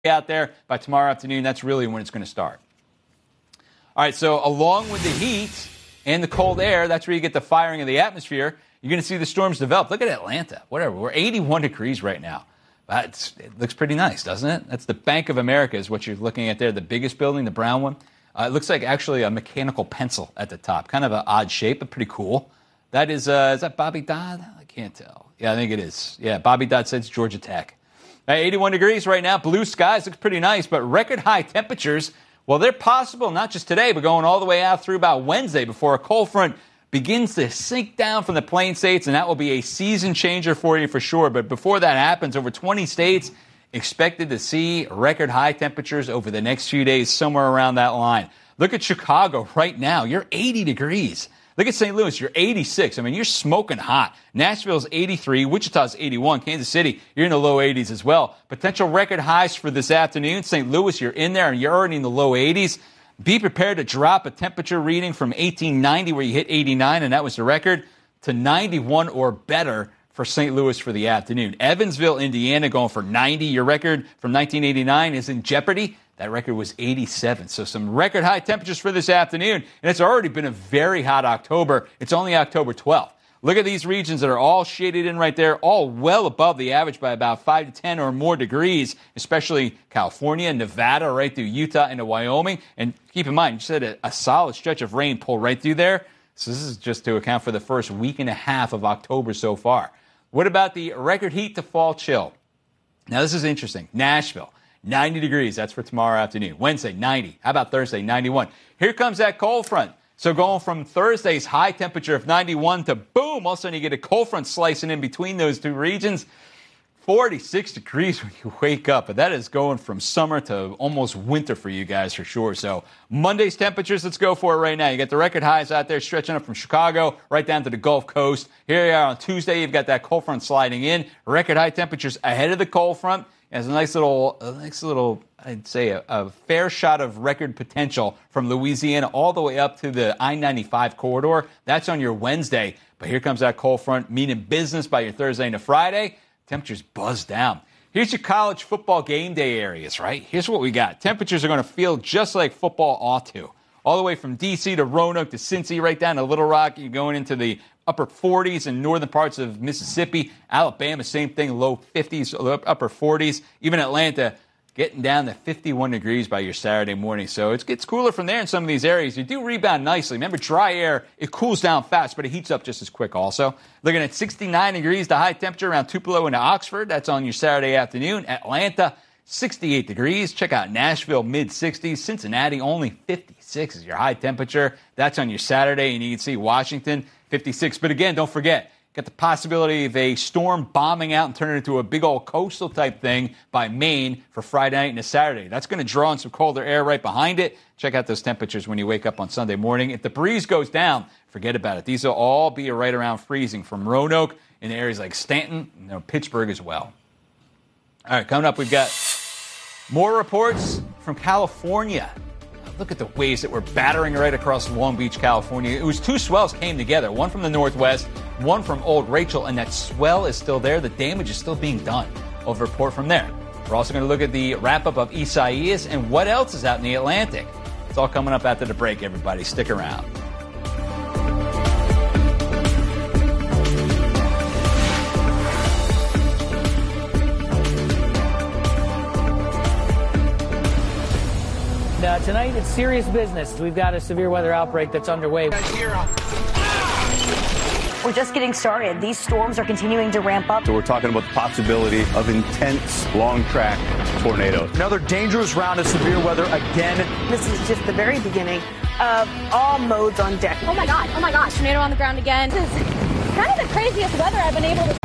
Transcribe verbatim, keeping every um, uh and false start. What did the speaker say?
out there. By tomorrow afternoon, that's really when it's going to start. All right, so along with the heat and the cold air, that's where you get the firing of the atmosphere. You're going to see the storms develop. Look at Atlanta. Whatever. We're eighty-one degrees right now. That's, it looks pretty nice, doesn't it? That's the Bank of America is what you're looking at there, the biggest building, the brown one. Uh, it looks like actually a mechanical pencil at the top. Kind of an odd shape, but pretty cool. That is, uh, is that Bobby Dodd? I can't tell. Yeah, I think it is. Yeah, Bobby Dodd says Georgia Tech. Uh, eighty-one degrees right now. Blue skies. Looks pretty nice, but record high temperatures, well, they're possible not just today, but going all the way out through about Wednesday before a cold front begins to sink down from the plain states, and that will be a season changer for you for sure. But before that happens, over twenty states expected to see record high temperatures over the next few days, somewhere around that line. Look at Chicago right now. You're eighty degrees. Look at Saint Louis. You're eighty-six. I mean, you're smoking hot. Nashville's eighty-three. Wichita's eighty-one. Kansas City, you're in the low eighties as well. Potential record highs for this afternoon. Saint Louis, you're in there, and you're already in the low eighties. Be prepared to drop a temperature reading from eighteen ninety, where you hit eighty-nine, and that was the record, to ninety-one or better for Saint Louis for the afternoon. Evansville, Indiana, going for ninety. Your record from nineteen eighty-nine is in jeopardy. That record was eighty-seven. So some record high temperatures for this afternoon, and it's already been a very hot October. It's only October twelfth. Look at these regions that are all shaded in right there, all well above the average by about five to ten or more degrees, especially California, Nevada, right through Utah into Wyoming. And keep in mind, you said a, a solid stretch of rain pulled right through there. So this is just to account for the first week and a half of October so far. What about the record heat to fall chill? Now, this is interesting. Nashville, ninety degrees. That's for tomorrow afternoon. Wednesday, ninety. How about Thursday, ninety-one? Here comes that cold front. So going from Thursday's high temperature of ninety-one to boom, all of a sudden you get a cold front slicing in between those two regions. forty-six degrees when you wake up. But that is going from summer to almost winter for you guys for sure. So Monday's temperatures, let's go for it right now. You got the record highs out there stretching up from Chicago right down to the Gulf Coast. Here you are on Tuesday. You've got that cold front sliding in. Record high temperatures ahead of the cold front. There's a nice little, a nice little, I'd say, a, a fair shot of record potential from Louisiana all the way up to the I ninety-five corridor. That's on your Wednesday. But here comes that cold front, meaning business by your Thursday into Friday. Temperatures buzz down. Here's your college football game day areas, right? Here's what we got. Temperatures are going to feel just like football ought to. All the way from D C to Roanoke to Cincy, right down to Little Rock. You're going into the upper forties in northern parts of Mississippi. Alabama, same thing, low fifties, upper forties. Even Atlanta, getting down to fifty-one degrees by your Saturday morning. So it gets cooler from there in some of these areas. You do rebound nicely. Remember, dry air, it cools down fast, but it heats up just as quick also. Looking at sixty-nine degrees, the high temperature around Tupelo into Oxford. That's on your Saturday afternoon. Atlanta, sixty-eight degrees. Check out Nashville, mid-sixties. Cincinnati, only fifty-six is your high temperature. That's on your Saturday. And you can see Washington, fifty-six. But again, don't forget, got the possibility of a storm bombing out and turning it into a big old coastal type thing by Maine for Friday night and a Saturday. That's going to draw in some colder air right behind it. Check out those temperatures when you wake up on Sunday morning. If the breeze goes down, forget about it. These will all be right around freezing from Roanoke in areas like Stanton, you know, Pittsburgh as well. All right, coming up, we've got more reports from California. Look at the waves that were battering right across Long Beach, California. It was two swells came together, one from the northwest, one from Old Rachel, and that swell is still there. The damage is still being done. We'll have a report from there. We're also going to look at the wrap-up of Isaias and what else is out in the Atlantic. It's all coming up after the break, everybody. Stick around. Uh, tonight, it's serious business. We've got a severe weather outbreak that's underway. We're just getting started. These storms are continuing to ramp up. So we're talking about the possibility of intense, long-track tornadoes. Another dangerous round of severe weather again. This is just the very beginning of all modes on deck. Oh, my God. Oh, my gosh. Tornado on the ground again. This is kind of the craziest weather I've been able to